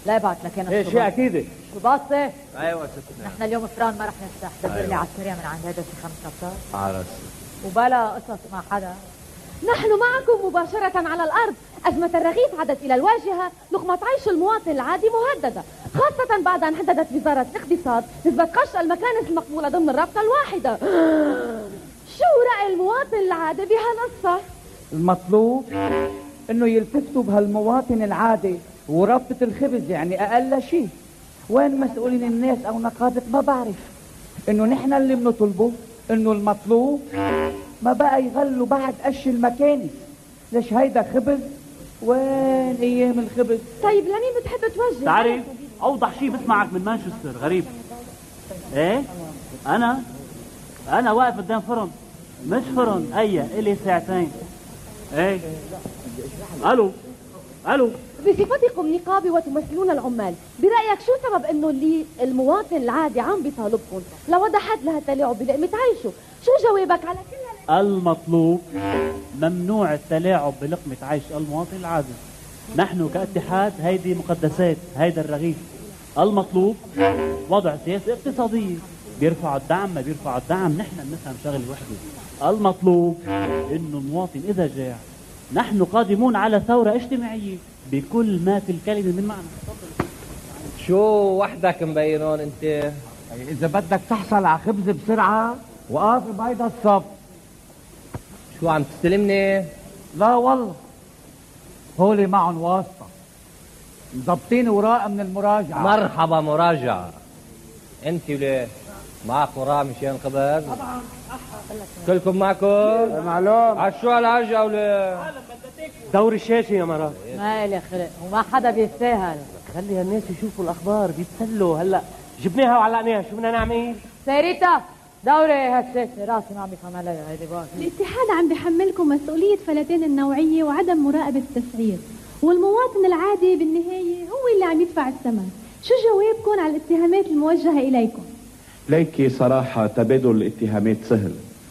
لا ابعت لك انا ايه شيء اكيد. شو باصه؟ ايوه ستنا. نحن اليوم فران ما رح نفتح، دبر لي على السريع من عند هذا شي 5 ابطال على راسي وبلا قصص مع حدا. نحن معكم مباشرة على الأرض. أزمة الرغيف عادت إلى الواجهة. لقمة عيش المواطن العادي مهددة، خاصة بعد أن حددت وزارة الاقتصاد نسبة قش المكانس المقبولة ضمن الرابطة الواحدة. شو رأي المواطن العادي بهالقصة؟ المطلوب انه يلتفتوا بهالمواطن العادي ورابطة الخبز، يعني اقل شيء. وين مسؤولين الناس او نقابة؟ ما بعرف. انه نحن اللي بنطلبه انه المطلوب ما بقى يغلوا بعد قش المكانس. ليش هيدا خبز؟ وين ايام الخبز؟ طيب لمين بتحب توجه؟ تعرف اوضح شيء بسمعك من مانشستر غريب. ايه انا واقف قدام فرن، مش فرن الي ساعتين. ايه الو بصفتكم نقابة وتمثلون العمال، برأيك شو سبب انه اللي المواطن العادي عم بيطالبكم لوضع حد لهالتلاعب بلقمة عيشه؟ شو جوابك على كل المطلوب ممنوع التلاعب بلقمة عيش المواطن العادي. نحن كاتحاد هيدي مقدسات، هيدا الرغيف. المطلوب وضع سياسة اقتصادية، بيرفعوا الدعم ما بيرفعوا الدعم، نحن بنفهم شغل وحده. المطلوب انه المواطن اذا جاع، نحن قادمون على ثورة اجتماعية بكل ما في الكلمة من معنى. شو وحدك مبينون انت؟ اذا بدك تحصل على خبز بسرعة وقف بهيدا الصف. شو عم تستلمني؟ لا والله، هولي معهم واسطة مضبطين وراء من المراجعة. مرحبا مراجعة. انت وليه معك وراء مشان خبز؟ طبعا. كلكم معكم؟ معلوم. عشو هالعجة وليه؟ دور الشاشة يا مرات. ما إلي خلق وما حدا بيستاهل. خلي هالناس يشوفوا الاخبار بيتسلوا. هلا جبناها وعلقناها، شو بدنا نعمل؟ سيريتا دوري هالشاشة، راسي ما عم يفهم عليها هيدي باص. الاتحاد عم بحملكم مسؤولية فلتان النوعية وعدم مراقبة التسعير، والمواطن العادي بالنهاية هو اللي عم يدفع الثمن. شو جوابكم على الاتهامات الموجهة إليكم؟ ليكي صراحة تبادل الاتهامات سهل.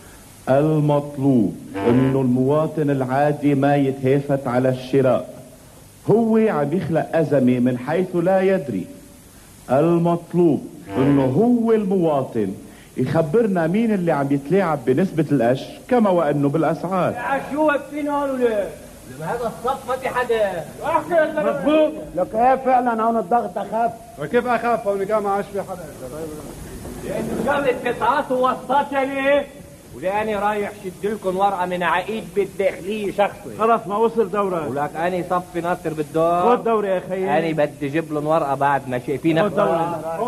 المطلوب انه المواطن العادي ما يتهافت على الشراء، هو عم يخلق أزمة من حيث لا يدري. المطلوب انه هو المواطن يخبرنا مين اللي عم يتلاعب بنسبة القش كما وانه بالاسعار. شو واقفين هون وليه؟ هذا الصف ما في حدا. مظبوط. لك ايه فعلا هون الضغط اخف. وكيف اخف هون كان ما عادش في حدا؟ لانه شغلة قطعات ووسطات ليه؟ ولاني رايح شد لكم ورقة من عقيد بالداخلية شخصي. خلص ما وصل دورك. ولك اني صفي ناطر بالدور. خد دوري يا خيي. اني بدي جيب لهم ورقة بعد ما شايفين. خد دوري.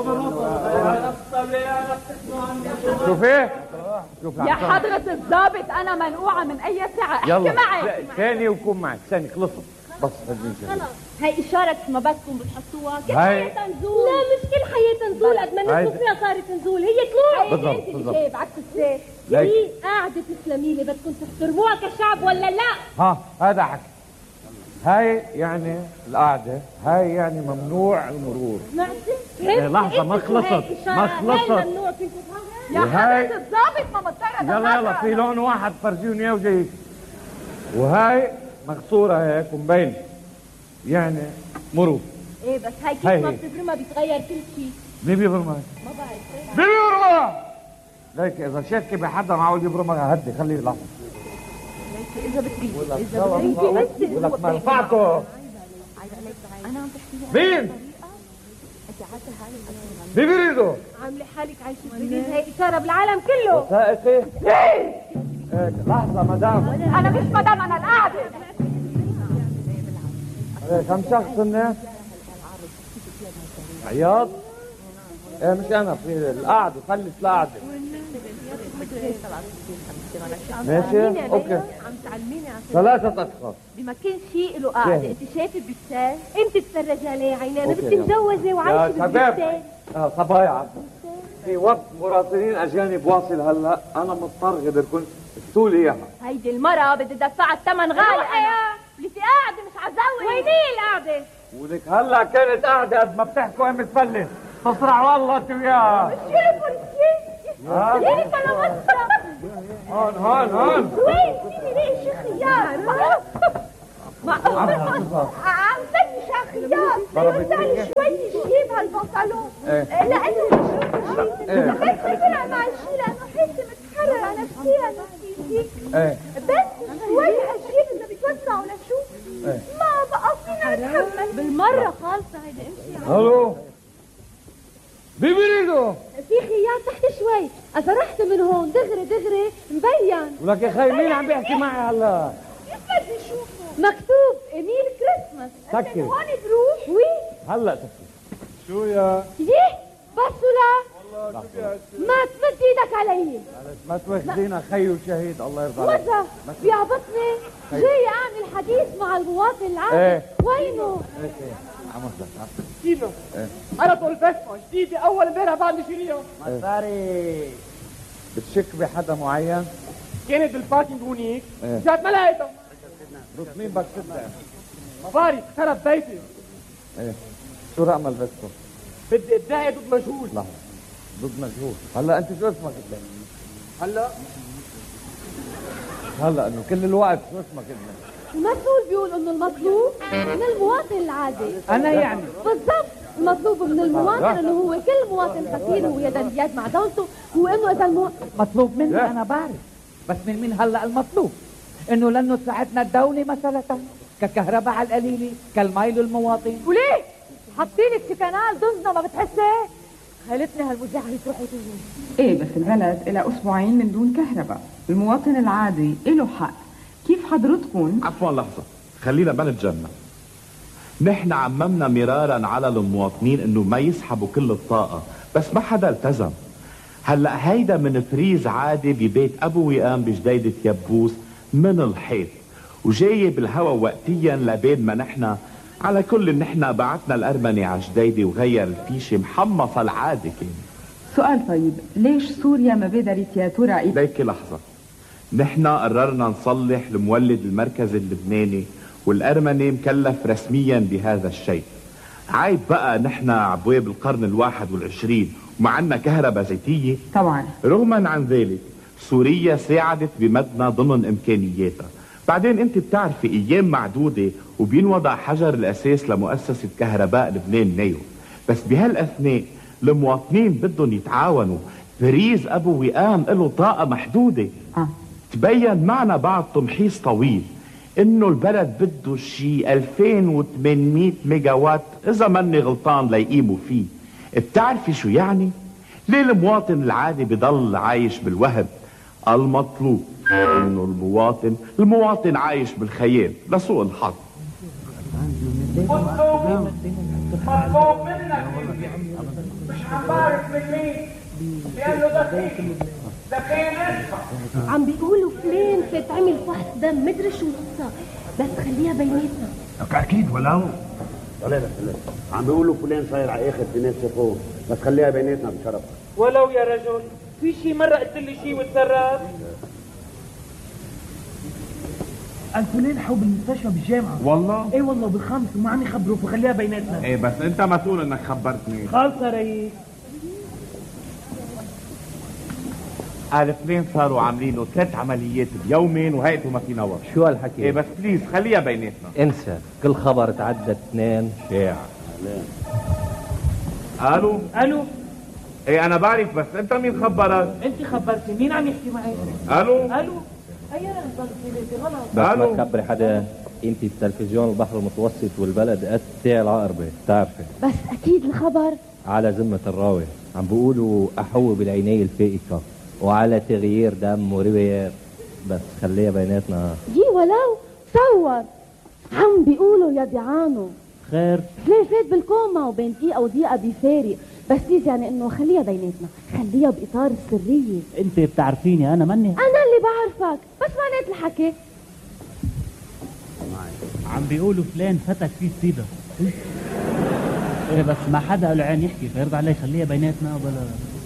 شوف ايه؟ يا حضرة الضابط أنا منقوعة من أي ساعة، احكي يلا معي. ثاني وكون معك ثاني خلصت بس. خلص هي إشارة ما بدكم بتحطوها كل هاي. حياتها نزول. لا مش كل حياتها نزول، قد ما نزلوا فيها صارت نزول، هي طلوع. بالضبط، انت بالضبط. اللي جايب عكس السيف. هي قاعدة تسلمي لي، بدكم تحترموها كشعب ولا لا؟ ها هذا حكي. هاي يعني القعدة، هاي يعني ممنوع المرور. سمعتي؟ لحظة ما خلصت ما خلصت. هاي ممنوع فيكم يا وهاي- حضرة الضابط ما مضطرة يلا في لون واحد فرجيهم اياه وجاي. وهاي مقصورة هيك ومبين يعني مرور. ايه بس هاي كيف هاي ما هي. بتبرمها بيتغير كل شيء. مين بيبرمها؟ ما بعرف. مين بيبرمها؟ ليك اذا شاكي بحدا معه يبرمها هدي خليه لحظة. اذا بتريد ولك منفعته. انا عم تحكي مين؟ مين بيريدوا؟ عامله حالك عايشه بجديد، هي اشاره بالعالم كله. وثائقي؟ لحظة مدام. أنا مش مدام، أنا القاعدة. كم شخص الناس؟ عياض؟ ايه مش انا، في القعدة خلي القعدة. ماشي اوكي. عم تعلميني على 3 اشخاص. بمكان شيء له قاعده، انت شايفه بالسال، انت تتفرج عليه عيني، انا أوكي، بدي يلا. مجوزه يا وعايشه شباب بالبستان. صبايا، في وقت مراسلين اجانب واصل هلا، انا مضطر غدركم اشتوا لي اياها. هيدي المرة بدي ادفعها الثمن غالي. اللي في قاعده مش عزوي. ويني القعده؟ ولك هلا كانت قاعدة قد ما بتحكوا قام تفلس تصرع والله انت وياها. ليه بلا مسرح؟ هون وين فيني ليه شيخ خيار؟ معقول عم تني شيخ تعالي شوي جيب هالبنطلون لأنه بس بسرعة مع الشي لأنه حاسة متحررة نفسيا نفسيتي بس شوي هالشيء إذا بتوسعوا لشو ما بقى فينا نتحمل بالمرة خالصة هيدا امشي. الو بيبريدو في خيار تحت شوي، إذا رحت من هون دغري مبين. ولك يا خي مين عم بيحكي معي هلا؟ كيف بدي شوفه؟ مكتوب إيميل كريسماس. سكر هون بروح وي هلا سكر. شو يا؟ يه بس ولا والله شو فيها؟ ما تمد ايدك علي. ما تواخذينا خي وشهيد الله يرضى عليك. وذا بيعبطني جاي اعمل حديث مع المواطن العادي. وينه؟ عم وصلك كيفه؟ انا طول فسمه جديده اول امبارح بعد شيليهم. مصاري بتشك بحدا معين؟ كانت بالباركينج هونيك جات ما لقيتها. مين بدك تبدا؟ مصاري خرب بيتي. شو رقم الفيسبوك؟ بدي اتضايق ضد مجهول. لحظة ضد مجهول. هلا انت شو اسمك انت؟ هلا انه كل الوقت شو اسمك انت؟ المسؤول بيقول انه المطلوب من المواطن العادي. انا يعني بالضبط المطلوب من المواطن انه هو كل مواطن فقير هو يدا بيد مع دولته، هو انه اذا مطلوب مني انا بعرف، بس من مين هلا المطلوب؟ انه لانه تساعدنا الدولة مثلا ككهرباء على القليلة كالمي للمواطن. وليه؟ حاطينك في كنال دزنا ما بتحسي؟ خالتني هالمذيعة هي تروح وتجي. ايه بس البلد إلها أسبوعين من دون كهرباء، المواطن العادي إله حق. كيف حضرتكم؟ عفوا لحظة، خلينا ما نتجنن. نحن عممنا مرارا على المواطنين انه ما يسحبوا كل الطاقة، بس ما حدا التزم. هلا هيدا من فريز عادي ببيت ابو وئام بجديدة يبوس من الحيط، وجاي بالهوا وقتيا لبين ما نحن على كل نحن بعتنا الأرمني على جديدة وغير الفيشة محمصة العادة كان. سؤال طيب، ليش سوريا ما قدرت يا ترى؟ ليكي لحظة، نحن قررنا نصلح المولد المركزي اللبناني والأرمني مكلف رسميا بهذا الشيء. عيب بقى نحن عبواب القرن 21 وما عنا كهرباء زيتية؟ طبعا. رغما عن ذلك سوريا ساعدت بمدنا ضمن إمكانياتها. بعدين انت بتعرفي ايام معدودة وبينوضع حجر الاساس لمؤسسة كهرباء لبنان نيو، بس بهالاثناء المواطنين بدهم يتعاونوا. فريز ابو وئام له طاقة محدودة. تبين معنا بعد تمحيص طويل انه البلد بده شي 2800 ميجا وات اذا ماني غلطان ليقيموا فيه. بتعرفي شو يعني؟ ليه المواطن العادي بضل عايش بالوهم؟ المطلوب انه المواطن عايش بالخيال لسوء الحظ. مطلوب منك مش عم بعرف من مين لانه دخيل اسمع. عم بيقولوا فلان تعمل فحص دم مدري شو القصة، بس خليها بيناتنا. اكيد ولو لا عم بيقولوا فلان صاير على اخر في ناس شافوه، بس خليها بيناتنا بشرف. ولو يا رجل في شي مرة قلت لي شي وتصرف. الفلان حو بالمستشفى بالجامعة. والله؟ ايه والله بالخمس وما عم يخبروا، فخليها بيناتنا. ايه بس انت مسؤول انك خبرتني. خالصة ريس. الفلان صاروا عاملينه 3 عمليات بيومين وهيئته ما في نور. شو هالحكي؟ ايه بس بليز خليها بيناتنا. انسى، كل خبر تعدى 2 شائع. الو ايه انا بعرف، بس انت مين خبرك؟ انت خبرتني، مين عم يحكي معي؟ الو اي انا غلط. بس ما تخبري حدا، انت بتلفزيون البحر المتوسط والبلد قد تاع العقربة بتعرفي. بس اكيد الخبر على ذمة الراوي، عم بيقولوا احوه بالعناية الفائقة وعلى تغيير دم وريبير، بس خليها بيناتنا. جي ولو صور عم بيقولوا يا دعانو خير ليه فات بالكوما وبين دقيقة ودقيقة بيفارق، بس بليز يعني انه خليها بيناتنا، خليها باطار السرية. انت بتعرفيني انا مني؟ انا اللي بعرفك، بس معنات الحكي. عم بيقولوا فلان فتك فيه السيدة. ايه بس ما حدا له عين يحكي، فيرضى علي خليها بيناتنا ولا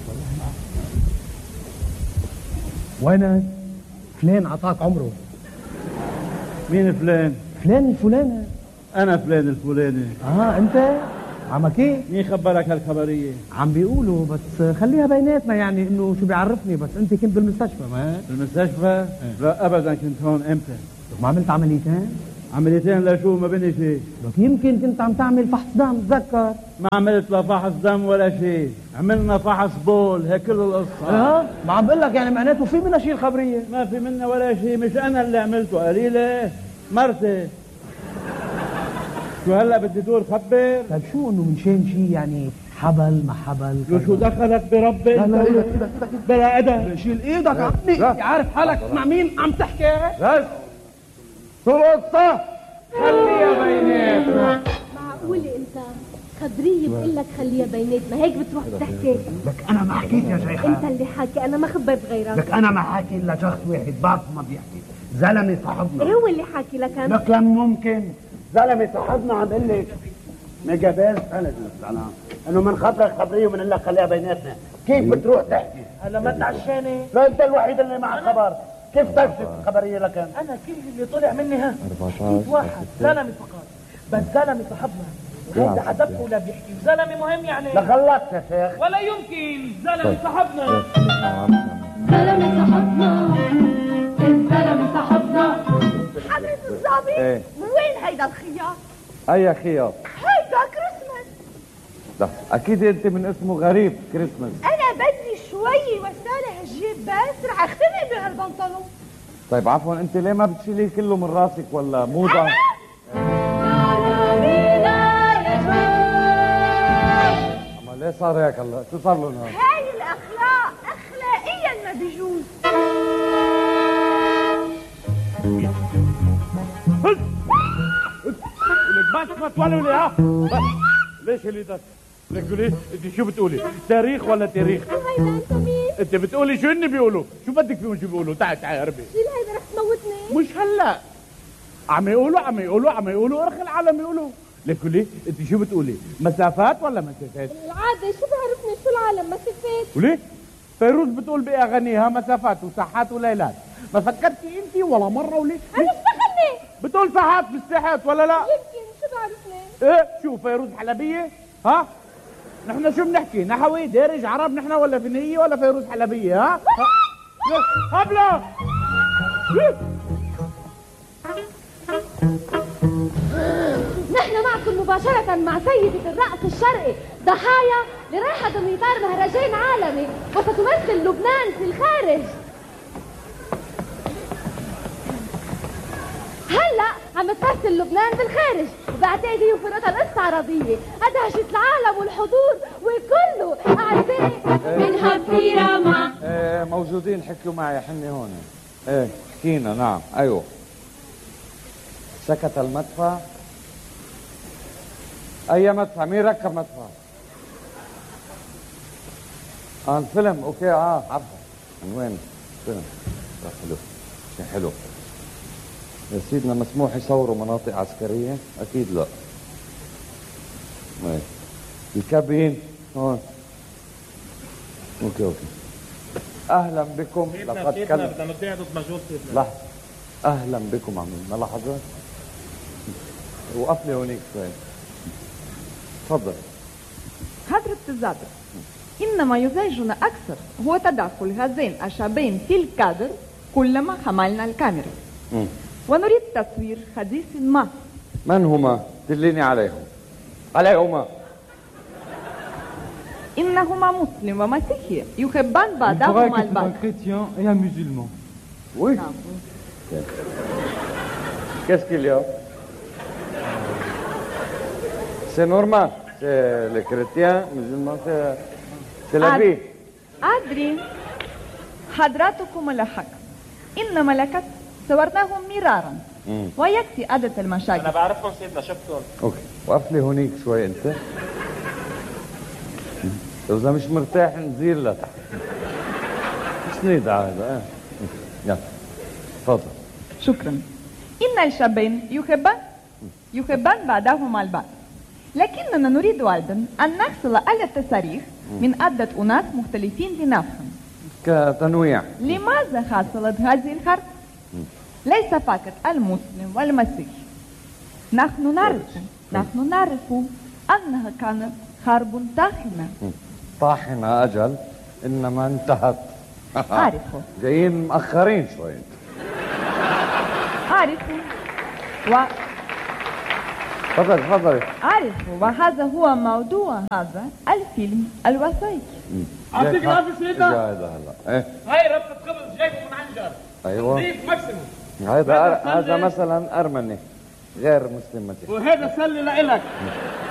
وينك؟ فلان عطاك عمره. مين فلان؟ فلان الفلانة. انا فلان الفلاني. انت عمك ايه؟ مين خبرك هالخبرية؟ عم بيقولوا بس خليها بيناتنا، يعني انه شو بيعرفني، بس انت كنت بالمستشفى. ما بالمستشفى؟ لا ابدا، كنت هون. امتى؟ ما عملت عمليتين؟ عمليتين لشو ما بني شيء. لك يمكن كنت عم تعمل فحص دم، تذكر. ما عملت لا فحص دم ولا شيء، عملنا فحص بول، هيك كل القصة. ما عم بقول لك يعني معناته في منها شيء الخبرية. ما في منها ولا شيء، مش أنا اللي عملته، قليلة مرتي. شو هلا بدي دور خبر؟ طيب شو انه من شان شيء يعني حبل ما حبل؟ شو دخلك بربي؟ لا لا ايدك بلا أدب. شيل ايدك عني، عارف حالك مع مين عم تحكي؟ بس سلطة خليها بيناتنا. معقولة انت خبرية بقول لك خليها بيناتنا، هيك بتروح بتحكي؟ لك انا ما حكيت يا شيخة. انت اللي حاكي، انا ما خبرت غيرك. لك انا ما حاكي الا شخص واحد بعرف ما بيحكي، زلمه صاحبنا. هو اللي حاكي لك انا. لك لم ممكن زلمه صاحبنا عم بقول لك ميجا بيل سند للزعلان انه من خبرك خبريه ومن لك خليها بيناتنا. كيف بتروح تحكي؟ هلا ما تعشاني؟ لا انت الوحيد اللي معك خبر. كيف تكتب خبريه لك انت؟ انا كل اللي طلع مني ها 14 واحد زلمه فقط، بس زلمه صاحبنا هذا حسبته ولا بيحكي، زلمه مهم يعني. لا غلطت يا شيخ. ولا يمكن زلمه صاحبنا. زلمة صاحبنا، الزلمة صاحبنا. حضرة الظابط، وين هيدا الخياط؟ أي خياط؟ هيدا كريسماس. لا أكيد أنت من اسمه غريب كريسماس. أنا بدي شوي وسالة هالجيب بس رح أختنق بهالبنطلون. طيب عفوا أنت ليه ما بتشيليه كله من راسك ولا موضة؟ أما ليه صار هيك هلا؟ شو صار لهم هذا؟ هاي الأخلاق أخلاقيا ما بيجوز. بس ما تولوا لي ها. ليش اللي ده؟ لك تقولي انت شو بتقولي؟ تاريخ ولا تاريخ؟ هيدا انت مين؟ انت بتقولي شو هن بيقولوا؟ شو بدك فيهم شو بيقولوا؟ تعال تعال قربي. شيل هيدا رح تموتني. مش هلا. عم يقولوا ارخي العالم يقولوا. لك تقولي انت شو بتقولي؟ مسافات ولا مسافات؟ العادة شو بعرفني شو العالم مسافات؟ قولي فيروز بتقول باغانيها مسافات وساحات وليلات. ما فكرتي انت ولا مره وليه؟ انا استخني. بتقول ساحات مش ساحات ولا لا؟ يمكن شو بعرفني؟ ايه شو فيروز حلبيه؟ ها؟ نحن شو بنحكي؟ نحوي دارج عرب نحن ولا فنيه ولا فيروز حلبيه ها؟ هبله نحن معكم مباشرة مع سيدة الرقص الشرقي ضحايا لرايحة دمياط مهرجان عالمي وستمثل لبنان في الخارج. هلا عم تمثل لبنان بالخارج وبعتقد هي فرقتها الاستعراضية أدهشت العالم والحضور وكله أعزائي منها كثيرة مع موجودين حكوا معي حني هون. ايه حكينا نعم ايوه. سكت المدفع. اي مدفع؟ مين ركب مدفع؟ الفيلم اوكي عارفه. من وين فيلم؟ حلو شيء حلو. يا سيدنا مسموح يصوروا مناطق عسكرية؟ اكيد لا. ايه الكابين هون. اوكي اهلا بكم. لقد كلم لحظة. اهلا بكم عمي. لحظة وقف لي هونيك شوي. تفضل. حضرة الضابط، إنما يزعجنا أكثر هو تدخل هذين الشابين في الكادر كلما حملنا الكاميرا ونريد تصوير حديث ما. من هما؟ دليني عليهم. عليهما. إنهما مسلم ومسيحي يحبان بعضهما البعض. chrétien et un musulman. Oui. Qu'est-ce qu'il y a? C'est normal. C'est les chrétiens, musulmans, c'est la vie. أدري حضراتكم الحق، إن ملكت صورناهم مرارا ويكفي عدد المشاكل. أنا بعرفهم سيدنا شفتهم. أوكي وقف لي هونيك شوي أنت. إذا مش مرتاح نزيل لك. مش نيد هذا. يلا تفضل. شكرا. إن الشابين يحبان بعضهما البعض، لكننا نريد أيضا أن نحصل على التصاريح من عدة أناس مختلفين لنفهم. كتنويع. لماذا حصلت هذه الحرب؟ ليس فقط المسلم والمسيحي. نحن نعرف أنها كانت حرب طاحنة. طاحنة أجل، إنما انتهت. أعرفه. جايين مأخرين شوي. أعرف تفضلي. أعرف، وهذا هو موضوع هذا الفيلم الوثائقي. اعطيك العافيه سيدنا. هذا هلا ايه هاي ربطة خبز جايبه من عنجر. ايوه. نظيف ماكسيموم. هذا مثلا ارمني غير مسلم. وهذا سله لإلك.